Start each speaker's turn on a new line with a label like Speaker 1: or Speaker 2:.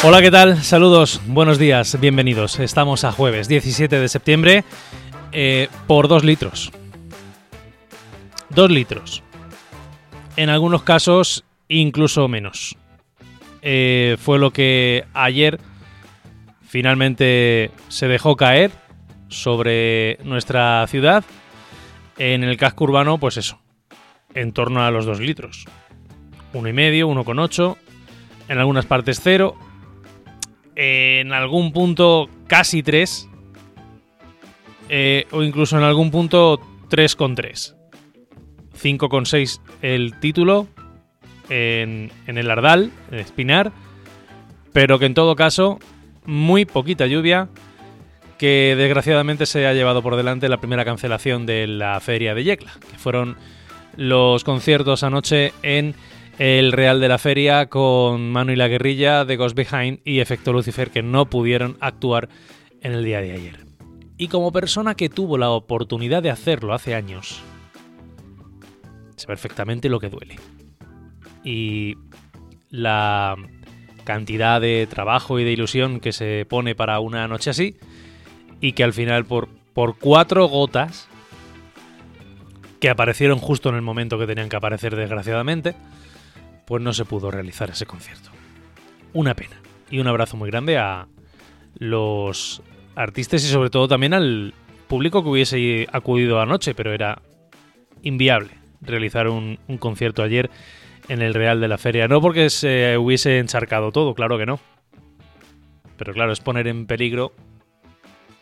Speaker 1: Hola, ¿qué tal? Saludos, buenos días, bienvenidos. Estamos a jueves 17 de septiembre por 2 litros. 2 litros. En algunos casos, incluso menos. Fue lo que ayer finalmente se dejó caer sobre nuestra ciudad. En el casco urbano, pues eso, en torno a los 2 litros. 1,5, 1,8, en algunas partes 0, en algún punto casi 3, o incluso en algún punto 3,3. 5,6 el título en el Ardal, en Espinar, pero que en todo caso muy poquita lluvia, que desgraciadamente se ha llevado por delante la primera cancelación de la Feria de Yecla, que fueron los conciertos anoche en el Real de la Feria con Manu y la Guerrilla, The Ghost Behind y Efecto Lucifer, que no pudieron actuar en el día de ayer. Y como persona que tuvo la oportunidad de hacerlo hace años, sé perfectamente lo que duele. Y la cantidad de trabajo y de ilusión que se pone para una noche así, y que al final por 4 gotas que aparecieron justo en el momento que tenían que aparecer, desgraciadamente, pues no se pudo realizar ese concierto. Una pena. Y un abrazo muy grande a los artistas y sobre todo también al público que hubiese acudido anoche, pero era inviable realizar un concierto ayer en el Real de la Feria. No porque se hubiese encharcado todo, claro que no. Pero claro, es poner en peligro